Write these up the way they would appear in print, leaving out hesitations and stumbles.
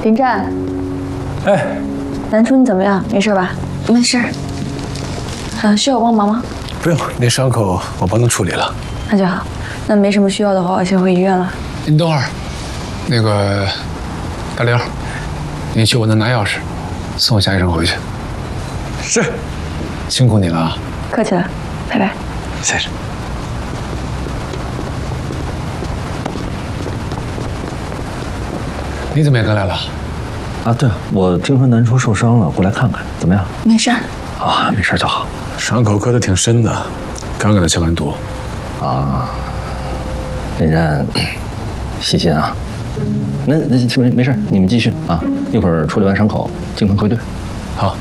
林湛， 哎， 南初你怎么样？没事吧？没事。需要我帮忙吗？ 不用，那伤口我帮他处理了。 那就好。那没什么需要的话，我先回医院了。 你等会儿，那个大刘，你去我那拿钥匙，送我夏医生回去。 是， 辛苦你了啊。 客气了，拜拜。 谢谢。 你怎么也跟来了？ 啊，对，我听说南初受伤了，过来看看，怎么样？ 没事。 啊，没事就好。 伤口割得挺深的，刚给他消完毒。 啊，林湛，细心啊。那没事，你们继续啊，一会儿处理完伤口，尽快归队。 好。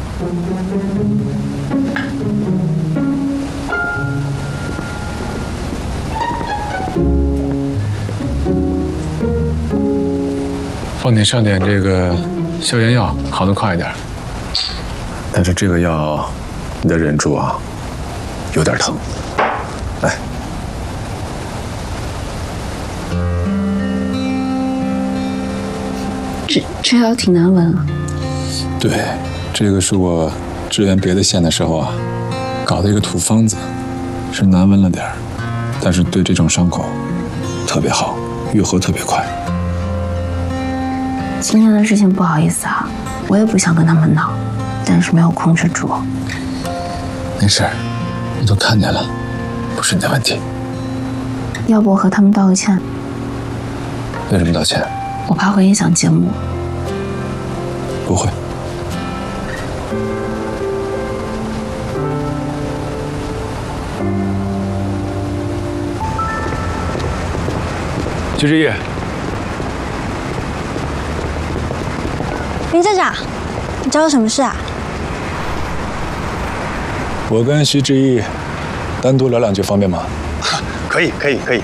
帮你上点这个消炎药，好得快一点。 但是这个药，你得忍住啊，有点疼。来， 这药挺难闻啊。 对，这个是我支援别的县的时候啊，搞的一个土方子，是难闻了点儿，但是对这种伤口特别好，愈合特别快。 今天的事情不好意思啊，我也不想跟他们闹，但是没有控制住。 没事，你都看见了，不是你的问题。 要不我和他们道个歉？ 为什么道歉？ 我怕会影响节目。 不会。 徐志毅， 林站长，你找我什么事啊？ 我跟徐志毅单独聊两句，方便吗？ 可以。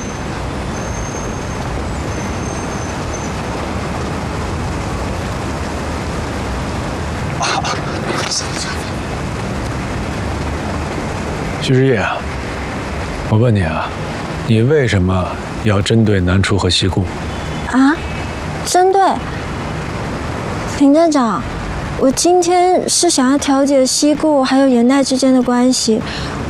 徐志毅啊，我问你啊，你为什么要针对南初和西顾？ 啊？针对？林站长，我今天是想要调解西顾还有严奈之间的关系，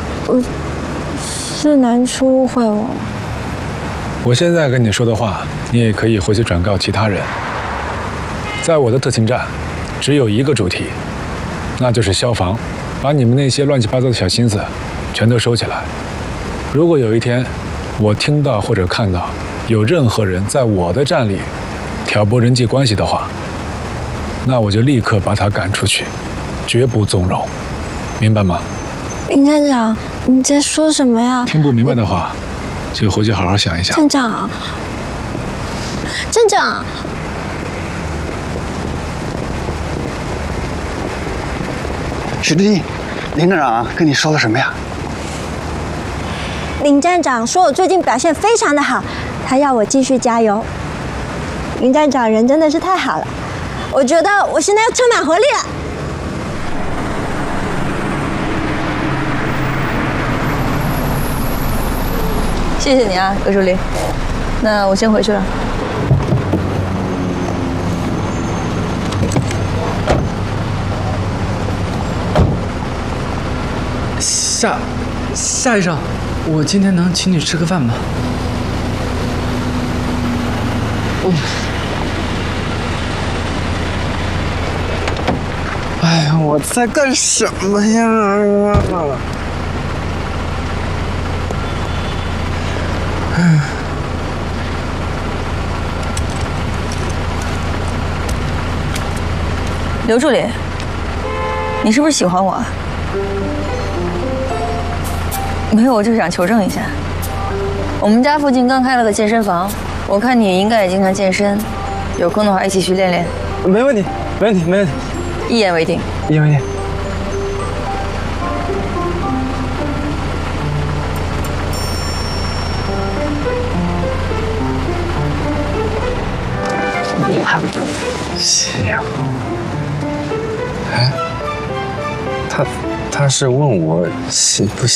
是南初误会我。 我现在跟你说的话，你也可以回去转告其他人。在我的特勤站，只有一个主题，那就是消防，把你们那些乱七八糟的小心思全都收起来。如果有一天我听到或者看到有任何人在我的站里挑拨人际关系的话，那我就立刻把他赶出去，绝不纵容，明白吗？ 林站长，你在说什么呀？ 听不明白的话，就回去好好想一想。 站长，站长， 徐志毅，林站长跟你说了什么呀？ 林站长说我最近表现非常的好，他要我继续加油。林站长人真的是太好了，我觉得我现在要充满活力了。 谢谢你啊，刘助理。那我先回去了。 夏医生，我今天能请你吃个饭吗？ 哎呀，我在干什么呀？ 刘助理，你是不是喜欢我啊？没有，我就是想求证一下。我们家附近刚开了个健身房，我看你应该也经常健身，有空的话一起去练练。 没问题。 一言为定。 一言为定。 行。哎，他是问我喜不喜